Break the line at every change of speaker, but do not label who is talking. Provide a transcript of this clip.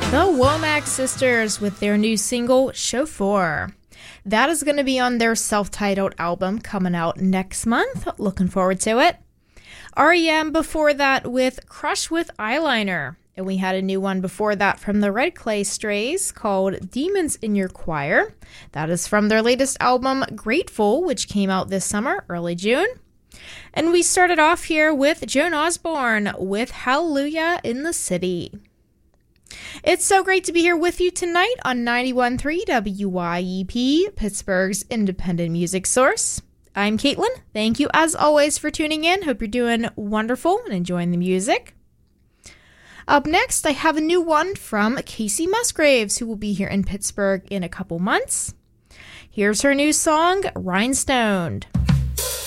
The Womack Sisters with their new single, Chauffeur. That is going to be on their self-titled album coming out next month. Looking forward to it. R.E.M. before that with Crush with Eyeliner. And we had a new one before that from the Red Clay Strays called Demons in Your Choir. That is from their latest album, Grateful, which came out this summer, early June. And we started off here with Joan Osborne with Hallelujah in the City. It's so great to be here with you tonight on 91.3 WYEP, Pittsburgh's independent music source. I'm Caitlin. Thank you as always for tuning in. Hope you're doing wonderful and enjoying the music. Up next, I have a new one from Casey Musgraves, who will be here in Pittsburgh in a couple months. Here's her new song, Rhinestoned.